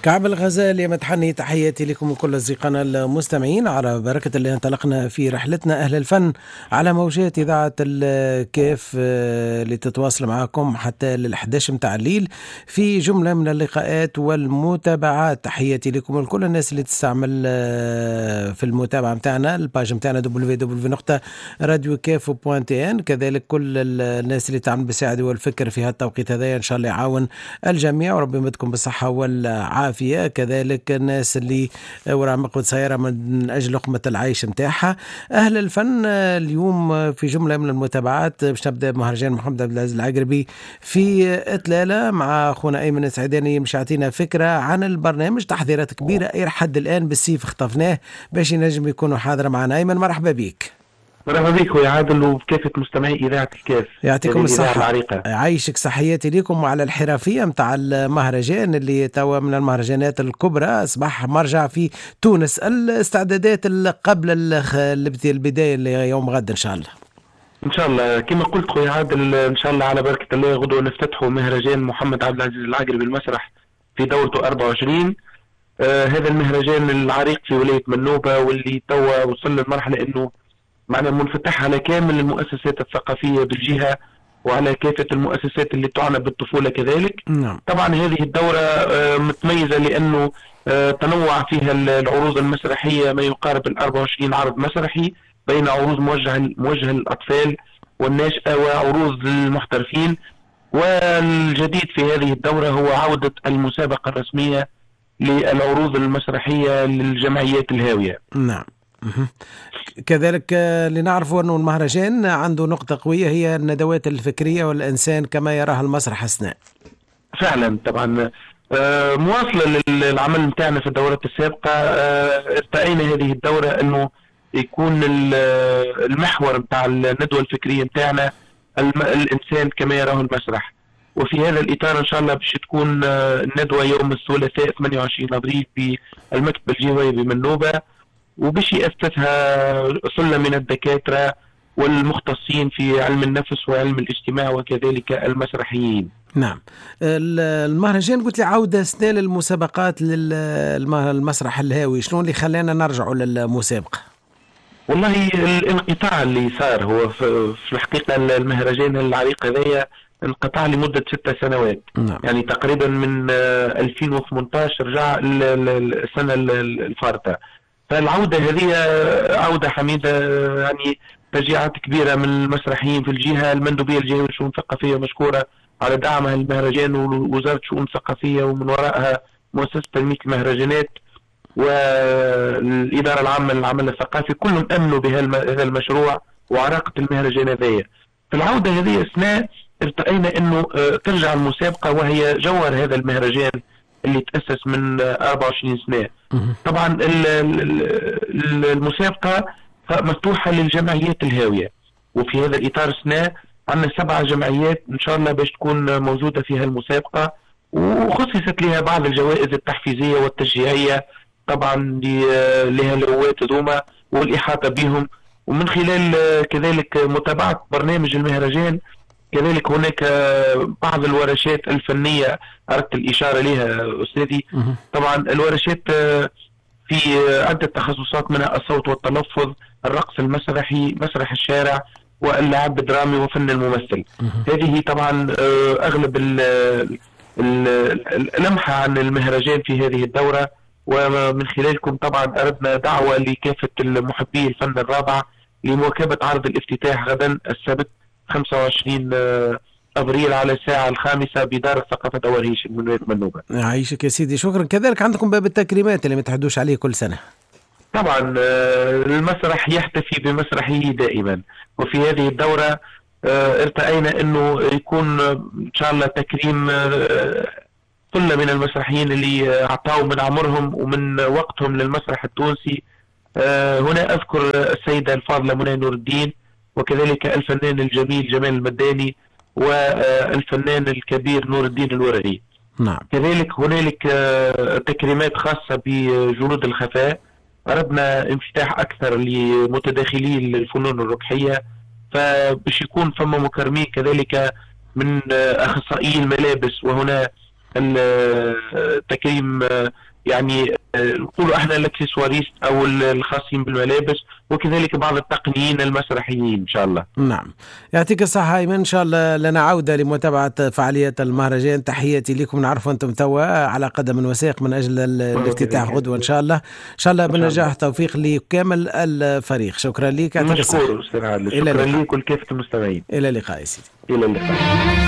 كعب الغزال مدحني، تحياتي لكم وكل أصدقائنا المستمعين. على بركة الله انطلقنا في رحلتنا أهل الفن على موجات إذاعة الكاف لتتواصل معكم حتى لل11 متاع الليل في جملة من اللقاءات والمتابعات. تحياتي لكم ولكل الناس اللي تستعمل في المتابعة متاعنا الباج متاعنا www.radiocaf.tn. كذلك كل الناس اللي تعمل بالسعادة والفكر في هذا التوقيت هذا، إن شاء الله يعاون الجميع وربي يمدكم بالصحة والعافية. كذلك الناس اللي وراء مقود سيارة من أجل لقمة العيش متاعها. أهل الفن اليوم في جملة من المتابعات باش نبدأ بمهرجان محمد عبد العزيز العقربي في إتلالة مع أخونا أيمن السعيداني، مش عطينا فكرة عن البرنامج. تحضيرات كبيرة إلى حد الآن بالسيف اختفناه باش ينجم يكونوا حاضر معنا. أيمن مرحبا بك. مرحبا بك خويا عادل وبكافة مستمعي إذاعة الكاف. يعطيكم الصحة، عايشك صحياتي ليكم وعلى الحرفية متاع المهرجان اللي توا من المهرجانات الكبرى، أصبح مرجع في تونس. الاستعدادات قبل البداية اللي يوم غد إن شاء الله. إن شاء الله كما قلت خويا عادل، إن شاء الله على بركة الله غدوة نفتتحوا مهرجان محمد عبد العزيز العقربي بالمسرح في دورته 24. هذا المهرجان العريق في ولاية منوبة واللي توا وصل للمرحلة إنه معنا منفتح على كامل المؤسسات الثقافية بالجهة وعلى كافة المؤسسات اللي تعنى بالطفولة كذلك. نعم. طبعا هذه الدورة متميزة لأنه تنوع فيها العروض المسرحية، ما يقارب 24 عرض مسرحي بين عروض موجهة للأطفال والناشئة وعروض للمحترفين. والجديد في هذه الدورة هو عودة المسابقة الرسمية للعروض المسرحية للجمعيات الهاوية. نعم. كذلك لنعرف أن المهرجان عنده نقطة قوية هي الندوات الفكرية والإنسان كما يراها المسرح أثناء. فعلا طبعا مواصلة للعمل متاعنا في الدورات السابقة. ارتأينا هذه الدورة أنه يكون المحور متاع الندوة الفكرية متاعنا الإنسان كما يراه المسرح. وفي هذا الإطار إن شاء الله باش تكون الندوة يوم الثلاثاء 28 أبريل في المكتب الجهوي بمنوبة، وباش يأسسها سلة من الدكاترة والمختصين في علم النفس وعلم الاجتماع وكذلك المسرحيين. نعم. المهرجان قلت لي عودة أثناء المسابقات للمسرح الهاوي، شلون اللي خلانا نرجعوا للمسابقة؟ والله الانقطاع اللي صار هو في الحقيقة المهرجان العريق هذايا انقطع لمدة 6 سنوات. نعم. يعني تقريبا من 2018 رجع السنة الفارطة. فالعودة هذه عودة حميدة، يعني تشجيعات كبيرة من المسرحيين في الجهة. المندوبية الجهوية للشؤون الثقافية مشكورة على دعمها للمهرجان، ووزارة الشؤون الثقافية ومن وراءها مؤسسة تنمية المهرجانات والإدارة العامة للعمل الثقافي، كلهم أمنوا بهذا المشروع وعراقة المهرجان هذه. في العودة هذه أثناء ارتأينا أنه ترجع المسابقة وهي جوهر هذا المهرجان اللي تأسس من 24 سنة. طبعا المسابقة مفتوحة للجمعيات الهاوية، وفي هذا الإطار سنة عندنا 7 جمعيات إن شاء الله باش تكون موجودة في المسابقة، وخصصت لها بعض الجوائز التحفيزية والتشجيعية طبعا لها الرواد ذوما والإحاطة بهم. ومن خلال كذلك متابعة برنامج المهرجان كذلك هناك بعض الورشات الفنية أردت الإشارة لها أستاذي. طبعا الورشات في عدة تخصصات، منها الصوت والتلفظ، الرقص المسرحي، مسرح الشارع، واللعب الدرامي وفن الممثل. هذه طبعا أغلب اللمحة عن المهرجان في هذه الدورة. ومن خلالكم طبعا أردنا دعوة لكافة المحبي الفن الرابع لمواكبة عرض الافتتاح غدا السبت 25 أبريل على الساعة 5 بدار الثقافة دوارهيش من ولاية منوبة. عايشك يا سيدي، شكرا. كذلك عندكم باب التكريمات اللي ما تحدوش عليه كل سنة. طبعا المسرح يحتفي بمسرحه دائما، وفي هذه الدورة ارتأينا أنه يكون إن شاء الله تكريم كل من المسرحيين اللي أعطاوا من عمرهم ومن وقتهم للمسرح التونسي. هنا أذكر السيدة الفاضلة منى نور الدين، وكذلك الفنان الجميل جمال المداني، والفنان الكبير نور الدين الورعي. نعم. كذلك هنالك تكريمات خاصة بجنود الخفاء. أردنا انفتاح أكثر لمتداخلي الفنون الربحية، فبش يكون فما مكرمين كذلك من أخصائي الملابس، وهنا تكريم يعني نقولوا احنا الاكسسواريست او الخاصين بالملابس، وكذلك بعض التقنيين المسرحيين ان شاء الله. نعم، يعطيك الصحة أيمن. إن شاء الله لنا عودة لمتابعة فعاليات المهرجان. تحياتي لكم، نعرف أنتم توا على قدم وساق من أجل الافتتاح غدوة إن شاء الله. إن شاء الله بالنجاح، توفيق لكامل الفريق. شكرا لك، يعطيك الصحة. مشكور أستاذ عادل، شكرا لك ولكافة المستمعين. إلى اللقاء يا سيدي. إلى اللقاء.